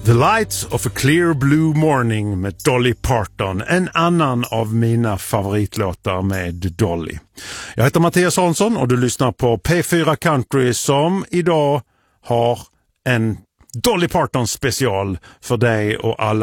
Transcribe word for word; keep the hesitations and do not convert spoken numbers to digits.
The Lights of a Clear Blue Morning med Dolly Parton. En annan av mina favoritlåtar med Dolly. Jag heter Mattias Hansson och du lyssnar på P fyra Country som idag har en Dolly Parton special för dig och alla